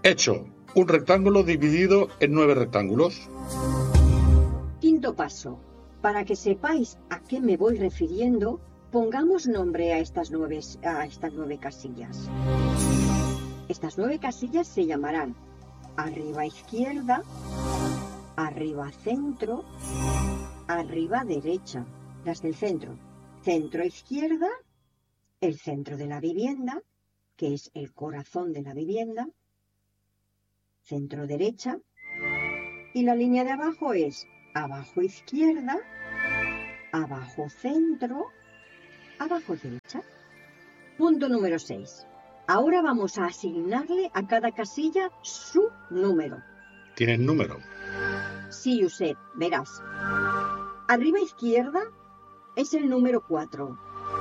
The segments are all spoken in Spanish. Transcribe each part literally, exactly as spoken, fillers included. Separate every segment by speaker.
Speaker 1: Hecho. Un rectángulo dividido en nueve rectángulos.
Speaker 2: Quinto paso. Para que sepáis a qué me voy refiriendo, pongamos nombre a estas nueve, a estas nueve casillas. Estas nueve casillas se llamarán arriba izquierda, arriba centro, arriba derecha, las del centro, centro izquierda, el centro de la vivienda, que es el corazón de la vivienda, centro derecha, y la línea de abajo es abajo izquierda, abajo centro, abajo derecha. Punto número seis. Ahora vamos a asignarle a cada casilla su número.
Speaker 1: ¿Tienen número?
Speaker 2: Sí, Josep, verás. Arriba izquierda es el número cuatro.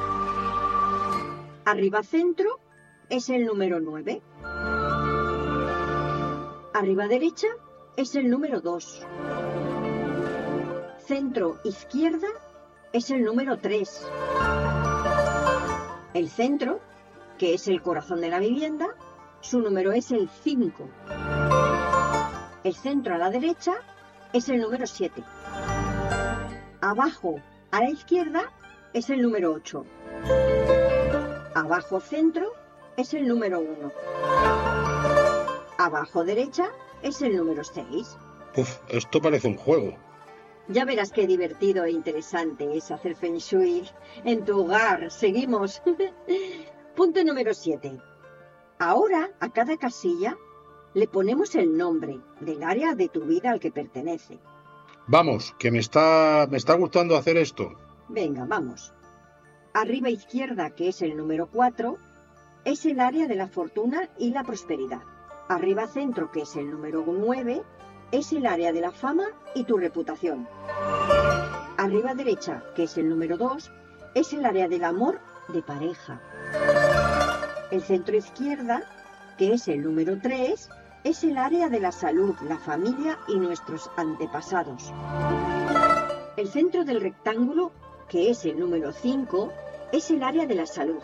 Speaker 2: Arriba centro es el número nueve. Arriba derecha es el número dos. Centro izquierda es el número tres. El centro, que es el corazón de la vivienda, su número es el cinco. El centro a la derecha es el número siete. Abajo a la izquierda es el número ocho. Abajo centro es el número uno. Abajo derecha es el número seis.
Speaker 1: Uf, esto parece un juego.
Speaker 2: Ya verás qué divertido e interesante es hacer Feng Shui en tu hogar. Seguimos. Punto número siete. Ahora a cada casilla le ponemos el nombre del área de tu vida al que pertenece.
Speaker 1: Vamos, que me está, me está gustando hacer esto.
Speaker 2: Venga, vamos. Arriba izquierda, que es el número cuatro, es el área de la fortuna y la prosperidad. Arriba centro, que es el número nueve, es el área de la fama y tu reputación. Arriba derecha, que es el número dos, es el área del amor de pareja. El centro izquierda, que es el número tres, es el área de la salud, la familia y nuestros antepasados. El centro del rectángulo, que es el número cinco, es el área de la salud.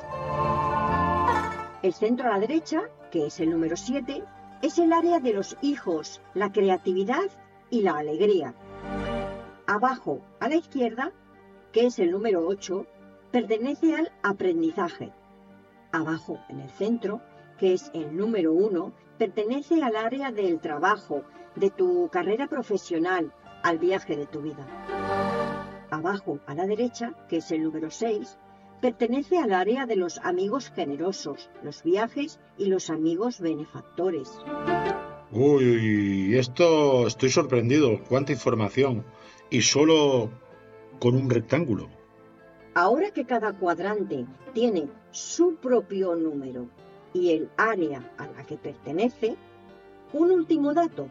Speaker 2: El centro a la derecha, que es el número siete, es el área de los hijos, la creatividad y la alegría. Abajo a la izquierda, que es el número ocho, pertenece al aprendizaje. Abajo en el centro, que es el número uno, pertenece al área del trabajo, de tu carrera profesional, al viaje de tu vida. Abajo a la derecha, que es el número seis, pertenece al área de los amigos generosos, los viajes y los amigos benefactores.
Speaker 1: Uy, esto estoy sorprendido. Cuánta información. Y solo con un rectángulo.
Speaker 2: Ahora que cada cuadrante tiene su propio número y el área a la que pertenece, un último dato,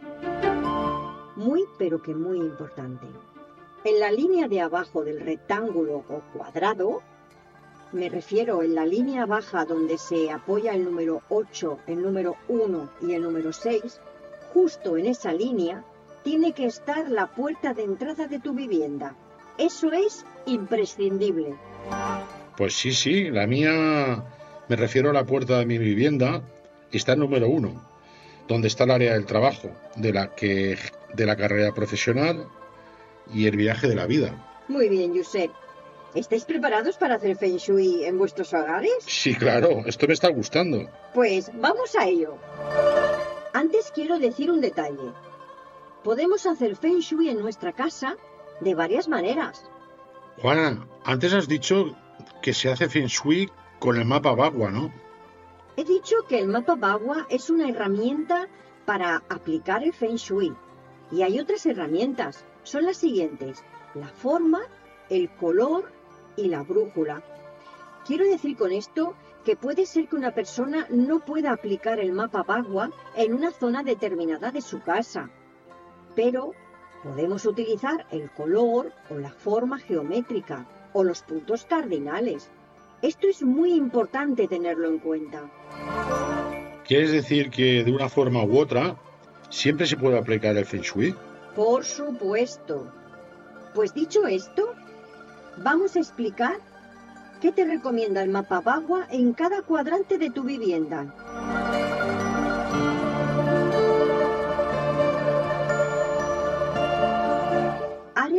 Speaker 2: muy pero que muy importante. En la línea de abajo del rectángulo o cuadrado, me refiero en la línea baja donde se apoya el número ocho, el número uno y el número seis, justo en esa línea tiene que estar la puerta de entrada de tu vivienda. Eso es imprescindible.
Speaker 1: Pues sí, sí, la mía, me refiero a la puerta de mi vivienda, está el número uno, donde está el área del trabajo, de la que, de la carrera profesional y el viaje de la vida.
Speaker 2: Muy bien, Josep. ¿Estáis preparados para hacer Feng Shui en vuestros hogares?
Speaker 1: Sí, claro, esto me está gustando.
Speaker 2: Pues vamos a ello. Antes quiero decir un detalle. Podemos hacer Feng Shui en nuestra casa de varias maneras.
Speaker 1: Juana, antes has dicho que se hace Feng Shui con el mapa Bagua, ¿no?
Speaker 2: He dicho que el mapa Bagua es una herramienta para aplicar el Feng Shui. Y hay otras herramientas. Son las siguientes: la forma, el color y la brújula. Quiero decir con esto que puede ser que una persona no pueda aplicar el mapa Bagua en una zona determinada de su casa, pero podemos utilizar el color o la forma geométrica o los puntos cardinales. Esto es muy importante tenerlo en cuenta.
Speaker 1: ¿Quieres decir que de una forma u otra siempre se puede aplicar el Feng Shui?
Speaker 2: Por supuesto. Pues dicho esto, vamos a explicar qué te recomienda el mapa Bagua en cada cuadrante de tu vivienda.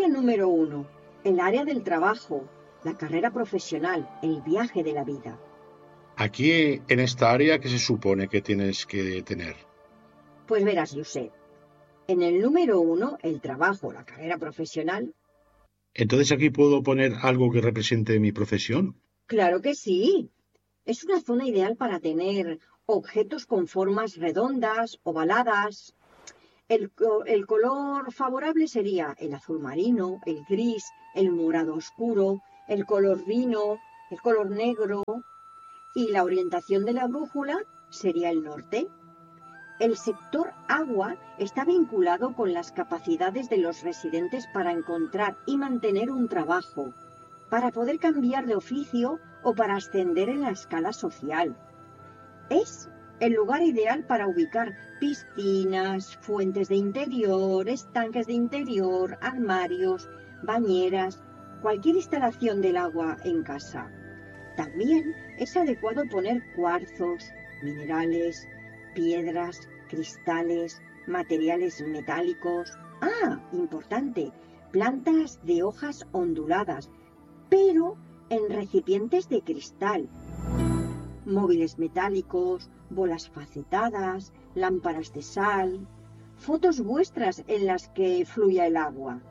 Speaker 2: número uno, el área del trabajo, la carrera profesional, el viaje de la vida.
Speaker 1: Aquí, en esta área, ¿qué se supone que tienes que tener?
Speaker 2: Pues verás, Josep, en el número uno, el trabajo, la carrera profesional.
Speaker 1: Entonces aquí puedo poner algo que represente mi profesión.
Speaker 2: Claro que sí. Es una zona ideal para tener objetos con formas redondas, ovaladas. El, co- el color favorable sería el azul marino, el gris, el morado oscuro, el color vino, el color negro, y la orientación de la brújula sería el norte. El sector agua está vinculado con las capacidades de los residentes para encontrar y mantener un trabajo, para poder cambiar de oficio o para ascender en la escala social. Es el lugar ideal para ubicar piscinas, fuentes de interior, estanques de interior, armarios, bañeras, cualquier instalación del agua en casa. También es adecuado poner cuarzos, minerales, piedras, cristales, materiales metálicos. Ah, importante, plantas de hojas onduladas, pero en recipientes de cristal. Móviles metálicos, bolas facetadas, lámparas de sal, fotos vuestras en las que fluya el agua.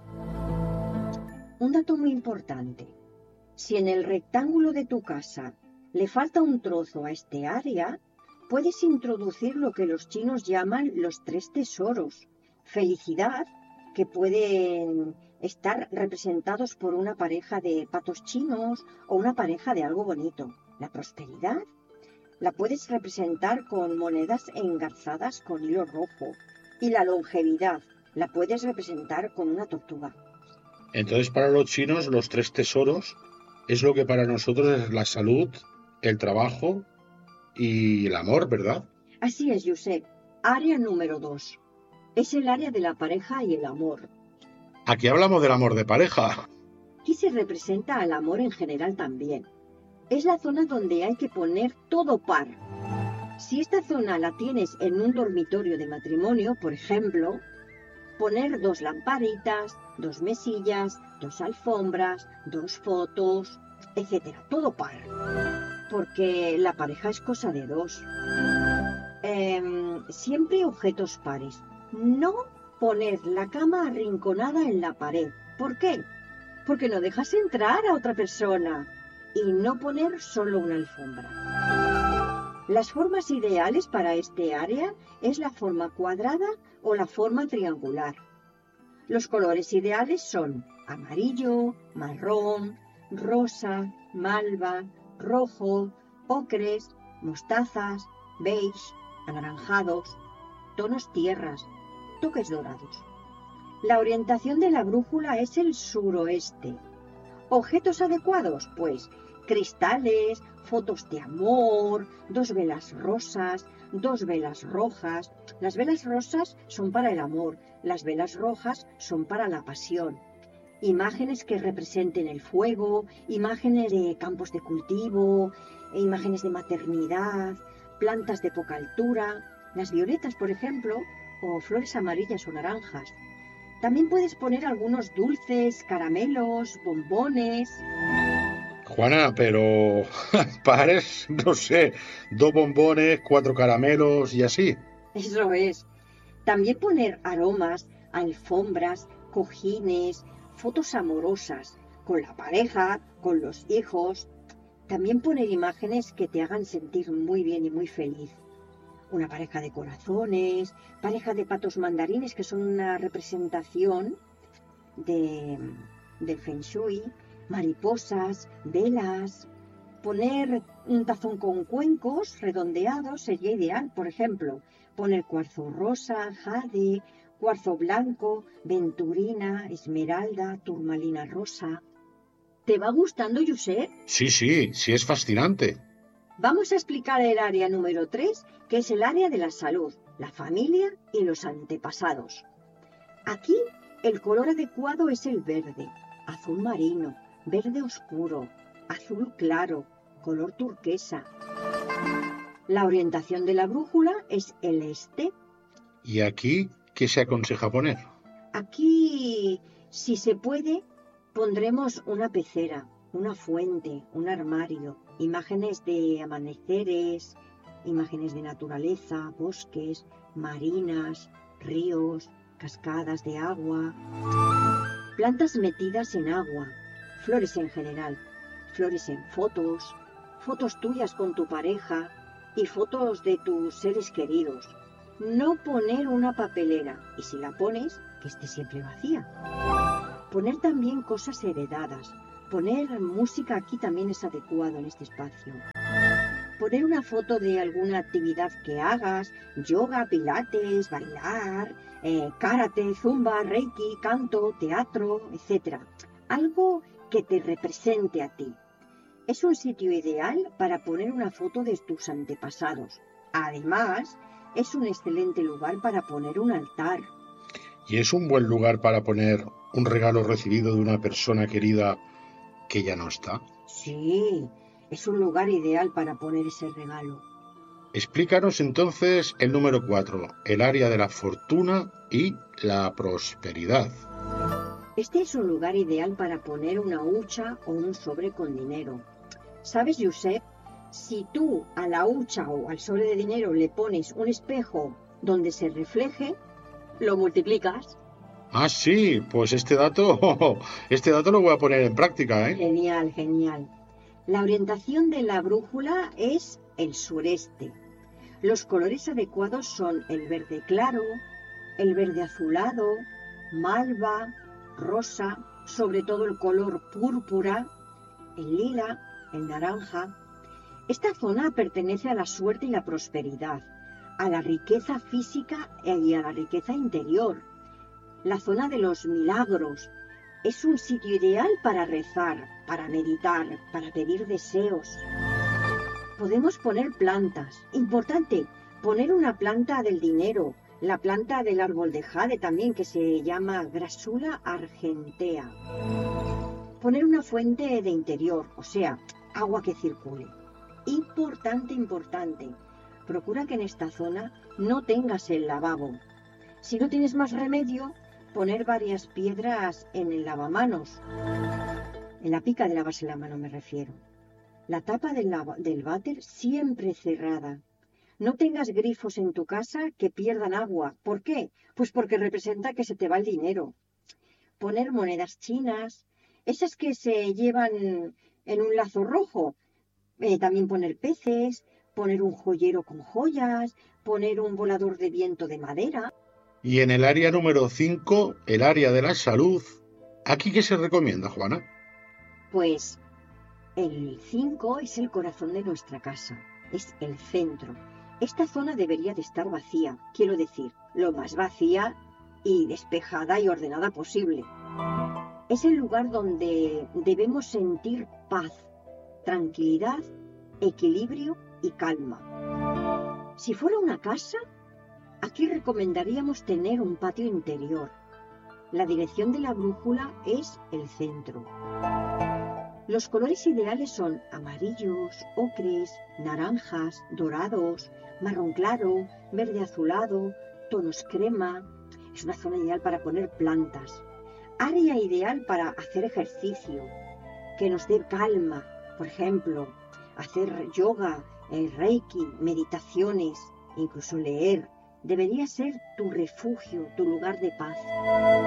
Speaker 2: Un dato muy importante. Si en el rectángulo de tu casa le falta un trozo a este área, puedes introducir lo que los chinos llaman los tres tesoros. Felicidad, que pueden estar representados por una pareja de patos chinos o una pareja de algo bonito. La prosperidad la puedes representar con monedas engarzadas con hilo rojo. Y la longevidad la puedes representar con una tortuga.
Speaker 1: Entonces para los chinos los tres tesoros es lo que para nosotros es la salud, el trabajo y el amor, ¿verdad?
Speaker 2: Así es, Josep. Área número dos. Es el área de la pareja y el amor.
Speaker 1: Aquí hablamos del amor de pareja.
Speaker 2: Aquí se representa al amor en general también. Es la zona donde hay que poner todo par. Si esta zona la tienes en un dormitorio de matrimonio, por ejemplo, poner dos lamparitas, dos mesillas, dos alfombras, dos fotos, etcétera. Todo par. Porque la pareja es cosa de dos. Em, siempre objetos pares. No poner la cama arrinconada en la pared. ¿Por qué? Porque no dejas entrar a otra persona. Y no poner solo una alfombra. Las formas ideales para este área es la forma cuadrada o la forma triangular. Los colores ideales son amarillo, marrón, rosa, malva, rojo, ocres, mostazas, beige, anaranjados, tonos tierras, toques dorados. La orientación de la brújula es el suroeste. ¿Objetos adecuados? Pues cristales, fotos de amor, dos velas rosas, dos velas rojas. Las velas rosas son para el amor, las velas rojas son para la pasión. Imágenes que representen el fuego, imágenes de campos de cultivo, imágenes de maternidad, plantas de poca altura, las violetas, por ejemplo, o flores amarillas o naranjas. También puedes poner algunos dulces, caramelos, bombones.
Speaker 1: Juana, pero pares, no sé, dos bombones, cuatro caramelos y así.
Speaker 2: Eso es. También poner aromas, alfombras, cojines, fotos amorosas, con la pareja, con los hijos. También poner imágenes que te hagan sentir muy bien y muy feliz. Una pareja de corazones, pareja de patos mandarines, que son una representación de, del Feng Shui, mariposas, velas. Poner un tazón con cuencos redondeados sería ideal. Por ejemplo, poner cuarzo rosa, jade, cuarzo blanco, venturina, esmeralda, turmalina rosa. ¿Te va gustando, Josep?
Speaker 1: Sí, sí, sí es fascinante.
Speaker 2: Vamos a explicar el área número tres, que es el área de la salud, la familia y los antepasados. Aquí el color adecuado es el verde, azul marino, verde oscuro, azul claro, color turquesa. La orientación de la brújula es el este.
Speaker 1: ¿Y aquí qué se aconseja poner?
Speaker 2: Aquí Si se puede, pondremos una pecera, una fuente, un armario, imágenes de amaneceres, imágenes de naturaleza, bosques, marinas, ríos, cascadas de agua, plantas metidas en agua, flores en general, flores en fotos, fotos tuyas con tu pareja y fotos de tus seres queridos. No poner una papelera, y si la pones, que esté siempre vacía. Poner también cosas heredadas. Poner música aquí también es adecuado en este espacio. Poner una foto de alguna actividad que hagas, yoga, pilates, bailar, eh, karate, zumba, reiki, canto, teatro, etcétera. Algo que te represente a ti. Es un sitio ideal para poner una foto de tus antepasados. Además, es un excelente lugar para poner un altar.
Speaker 1: Y es un buen lugar para poner un regalo recibido de una persona querida que ya no está.
Speaker 2: Sí, es un lugar ideal para poner ese regalo.
Speaker 1: Explícanos entonces el número cuatro, el área de la fortuna y la prosperidad.
Speaker 2: Este es un lugar ideal para poner una hucha o un sobre con dinero. ¿Sabes, Josep? Si tú a la hucha o al sobre de dinero le pones un espejo donde se refleje, lo multiplicas.
Speaker 1: Ah, sí, pues este dato, este dato lo voy a poner en práctica, ¿eh?
Speaker 2: Genial, genial. La orientación de la brújula es el sureste. Los colores adecuados son el verde claro, el verde azulado, malva, rosa, sobre todo el color púrpura, el lila, el naranja. Esta zona pertenece a la suerte y la prosperidad, a la riqueza física y a la riqueza interior. La zona de los milagros es un sitio ideal para rezar, para meditar, para pedir deseos. Podemos poner plantas. Importante, poner una planta del dinero, la planta del árbol de jade también, que se llama Grasula argentea. Poner una fuente de interior, o sea, agua que circule. Importante, importante. Procura que en esta zona no tengas el lavabo. Si no tienes más remedio, poner varias piedras en el lavamanos. En la pica de lavarse la mano me refiero. La tapa del, lava, del váter siempre cerrada. No tengas grifos en tu casa que pierdan agua. ¿Por qué? Pues porque representa que se te va el dinero. Poner monedas chinas, esas que se llevan en un lazo rojo. Eh, también poner peces, poner un joyero con joyas, poner un volador de viento de madera.
Speaker 1: Y en el área número cinco, el área de la salud, ¿aquí qué se recomienda, Juana?
Speaker 2: Pues el cinco es el corazón de nuestra casa, es el centro. Esta zona debería de estar vacía, quiero decir, lo más vacía y despejada y ordenada posible. Es el lugar donde debemos sentir paz, tranquilidad, equilibrio y calma. Si fuera una casa, aquí recomendaríamos tener un patio interior. La dirección de la brújula es el centro. Los colores ideales son amarillos, ocres, naranjas, dorados, marrón claro, verde azulado, tonos crema. Es una zona ideal para poner plantas. Área ideal para hacer ejercicio, que nos dé calma. Por ejemplo, hacer yoga, el reiki, meditaciones, incluso leer. Debería ser tu refugio, tu lugar de paz.